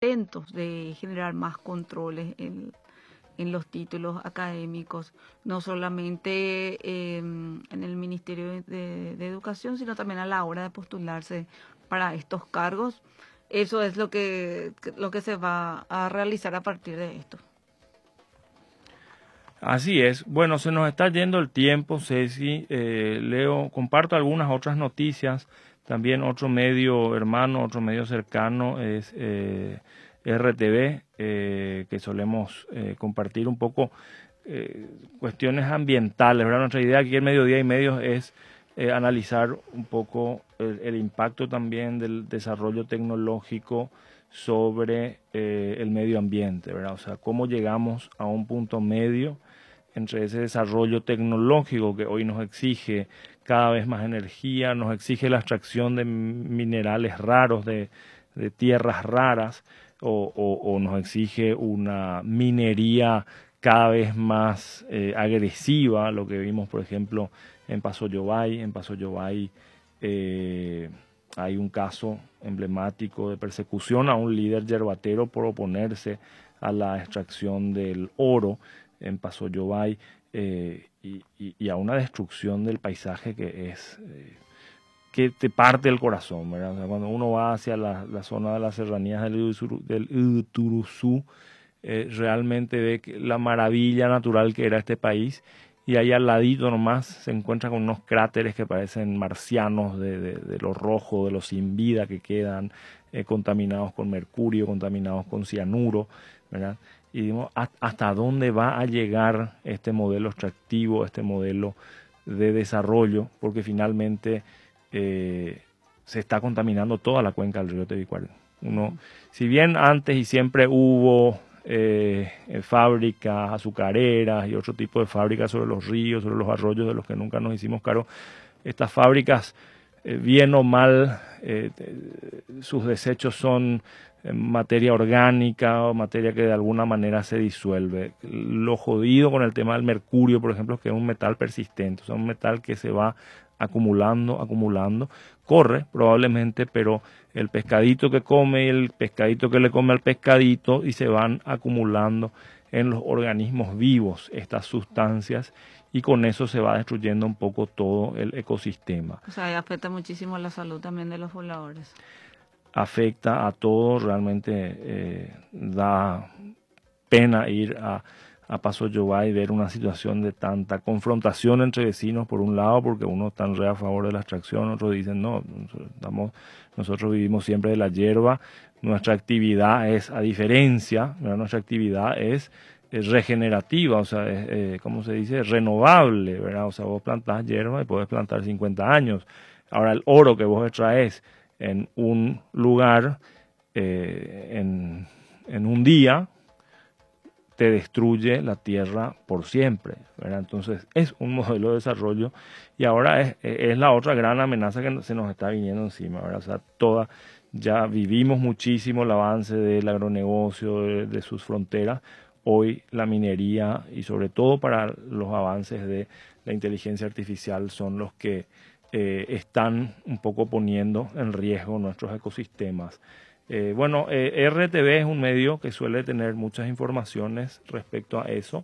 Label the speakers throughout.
Speaker 1: intentos de generar más controles en los títulos académicos, no solamente en el Ministerio de Educación, sino también a la hora de postularse para estos cargos. Eso es lo que se va a realizar a partir de esto.
Speaker 2: Así es. Bueno, se nos está yendo el tiempo, Ceci. Leo, comparto algunas otras noticias. También otro medio hermano, otro medio cercano es RTV, que solemos compartir un poco cuestiones ambientales, ¿verdad? Nuestra idea aquí en Mediodía y Medios es analizar un poco el impacto también del desarrollo tecnológico sobre el medio ambiente, ¿verdad? O sea, cómo llegamos a un punto medio entre ese desarrollo tecnológico que hoy nos exige cada vez más energía, nos exige la extracción de minerales raros, de tierras raras, o nos exige una minería cada vez más agresiva, lo que vimos, por ejemplo, en Paso Llobay. En Paso Llobay hay un caso emblemático de persecución a un líder yerbatero por oponerse a la extracción del oro en Paso Llobay, y a una destrucción del paisaje que es que te parte el corazón, ¿verdad? O sea, cuando uno va hacia la zona de las serranías del Uturuzú, realmente ve la maravilla natural que era este país, y ahí al ladito nomás se encuentra con unos cráteres que parecen marcianos de lo rojo, de lo sin vida que quedan, contaminados con mercurio, contaminados con cianuro, ¿verdad? Y digamos, hasta dónde va a llegar este modelo extractivo, este modelo de desarrollo, porque finalmente se está contaminando toda la cuenca del río Tebicuaro. Si bien antes y siempre hubo fábricas azucareras y otro tipo de fábricas sobre los ríos, sobre los arroyos, de los que nunca nos hicimos cargo, estas fábricas, bien o mal, sus desechos son materia orgánica o materia que de alguna manera se disuelve. Lo jodido con el tema del mercurio, por ejemplo, es que es un metal persistente, o sea, un metal que se va acumulando, corre probablemente, pero el pescadito que come y el pescadito que le come al pescadito, y se van acumulando en los organismos vivos estas sustancias, y con eso se va destruyendo un poco todo el ecosistema.
Speaker 1: O sea, afecta muchísimo la salud también de los pobladores.
Speaker 2: Afecta a todos, realmente da pena ir a Paso Llobay y ver una situación de tanta confrontación entre vecinos, por un lado, porque uno está re a favor de la extracción, otros dicen no, nosotros vivimos siempre de la hierba, nuestra actividad es, a diferencia, ¿verdad? Nuestra actividad es regenerativa, o sea, ¿cómo se dice? Renovable, ¿verdad? O sea, vos plantás hierba y podés plantar 50 años. Ahora, el oro que vos extraes en un lugar, en un día, te destruye la tierra por siempre, ¿verdad? Entonces es un modelo de desarrollo, y ahora es la otra gran amenaza que se nos está viniendo encima, ¿verdad? O sea, ya vivimos muchísimo el avance del agronegocio, de sus fronteras. Hoy la minería, y sobre todo para los avances de la inteligencia artificial, son los que están un poco poniendo en riesgo nuestros ecosistemas. RTV es un medio que suele tener muchas informaciones respecto a eso,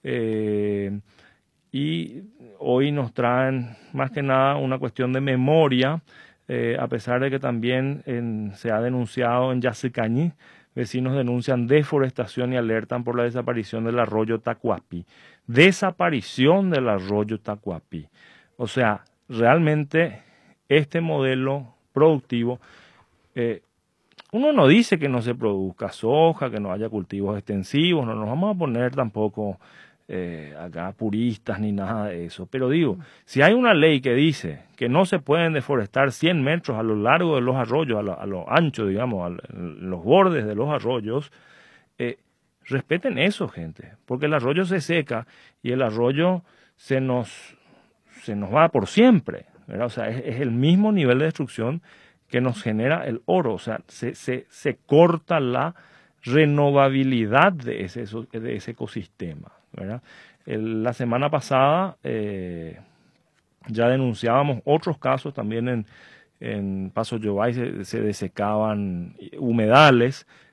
Speaker 2: y hoy nos traen más que nada una cuestión de memoria, a pesar de que también se ha denunciado en Yacycañí, vecinos denuncian deforestación y alertan por la desaparición del arroyo Tacuapi. Desaparición del arroyo Tacuapi. O sea, realmente este modelo productivo, uno no dice que no se produzca soja, que no haya cultivos extensivos, no nos vamos a poner tampoco acá puristas ni nada de eso, pero digo, si hay una ley que dice que no se pueden deforestar 100 metros a lo largo de los arroyos, a lo ancho, digamos, los bordes de los arroyos, respeten eso, gente, porque el arroyo se seca y el arroyo se nos va por siempre, ¿verdad? O sea, es el mismo nivel de destrucción que nos genera el oro, o sea, se corta la renovabilidad de ese ecosistema, ¿verdad? La semana pasada ya denunciábamos otros casos también en Paso Llobay, se desecaban humedales,